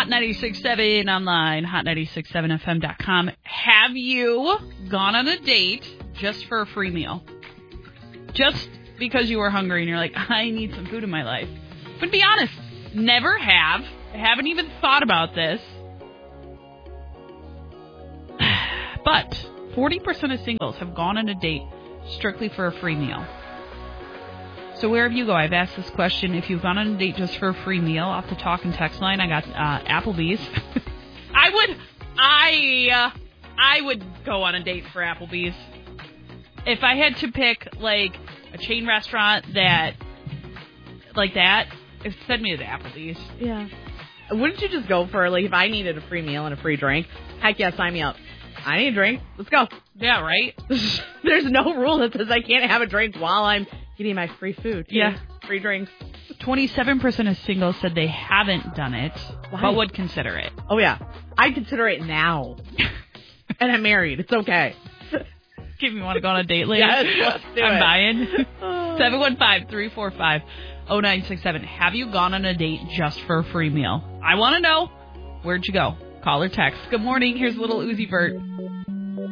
Hot 96.7 online, hot967fm.com. Have you gone on a date just for a free meal? Just because you were hungry and you're like, I need some food in my life. But be honest, never have. I haven't even thought about this. But 40% of singles have gone on a date strictly for a free meal. So wherever you go, I've asked this question. If you've gone on a date just for a free meal, off the talk and text line, I got Applebee's. I would go on a date for Applebee's. If I had to pick, like, a chain restaurant send me to the Applebee's. Yeah. Wouldn't you just go for, like, if I needed a free meal and a free drink? Heck yeah, sign me up. I need a drink. Let's go. Yeah, right? There's no rule that says I can't have a drink while I'm getting my free food. Yeah. Free drinks. 27% of singles said they haven't done it, but would consider it. Oh, yeah. I consider it now. And I'm married. It's okay. Give me want to go on a date later? Yes, let's do I'm it. buying. 715-345-0967. Have you gone on a date just for a free meal? I want to know. Where'd you go? Call or text. Good morning. Here's little Uzi Vert.